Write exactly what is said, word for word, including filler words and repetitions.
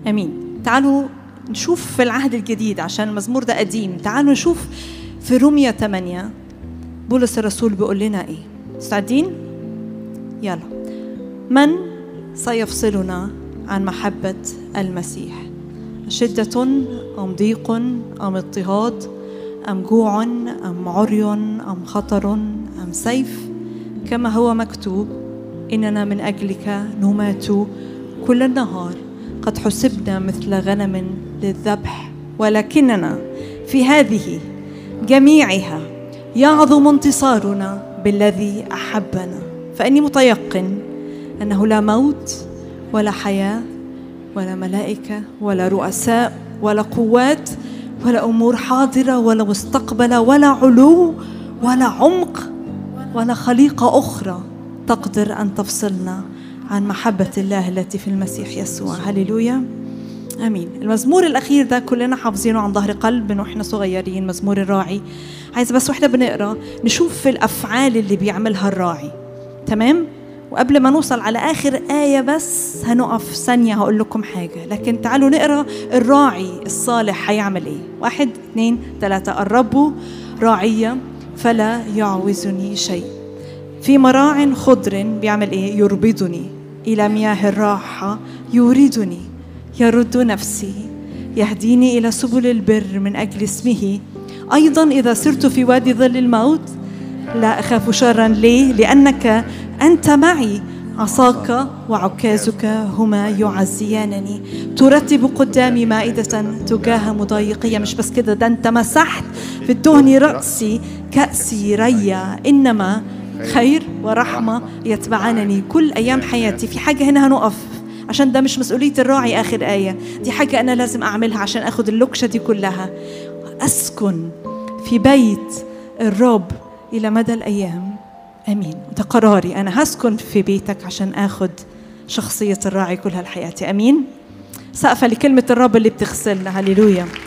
امين. تعالوا نشوف في العهد الجديد عشان المزمور ده قديم. تعالوا نشوف في رومية ثمانية بولس الرسول بيقول لنا ايه. مستعدين؟ يلا. من سيفصلنا عن محبة المسيح؟ شدة أم ضيق أم اضطهاد أم جوع أم عري أم خطر أم سيف؟ كما هو مكتوب: إننا من أجلك نمات كل النهار، قد حسبنا مثل غنم للذبح، ولكننا في هذه جميعها يعظم انتصارنا بالذي أحبنا. فإني متيقن أنه لا موت ولا حياة ولا ملائكة ولا رؤساء ولا قوات ولا أمور حاضرة ولا مستقبلة ولا علو ولا عمق ولا خليقة أخرى تقدر أن تفصلنا عن محبة الله التي في المسيح يسوع. هللويا، آمين. المزمور الأخير ده كلنا حافظينه عن ظهر قلب من وإحنا صغيرين، مزمور الراعي. عايز بس وإحنا بنقرأ نشوف في الأفعال اللي بيعملها الراعي، تمام؟ وقبل ما نوصل على آخر آية بس هنقف ثانية هقول لكم حاجة، لكن تعالوا نقرأ الراعي الصالح هيعمل إيه. واحد اثنين ثلاثة. الرب راعي فلا يعوزني شيء، في مراع خضر بيعمل إيه؟ يربضني، إلى مياه الراحة يوردني، يرد نفسي، يهديني إلى سبل البر من أجل اسمه. أيضا إذا سرت في وادي ظل الموت لا أخاف شرا. ليه؟ لأنك أنت معي، عصاك وعكازك هما يعزيانني. ترتب قدامي مائدة تجاه مضايقية. مش بس كده، ده أنت مسحت في الدهن رأسي، كأسي ريا، إنما خير ورحمة يتبعانني كل أيام حياتي. في حاجة هنا هنقف عشان ده مش مسؤولية الراعي. آخر آية دي حاجة أنا لازم أعملها عشان أخذ اللكشة دي كلها. أسكن في بيت الرب إلى مدى الأيام. أمين. ده قراري، أنا هسكن في بيتك عشان أخذ شخصية الراعي كل هالحياة. أمين. سقفة لكلمة الرب اللي بتغسلنا. هللويا.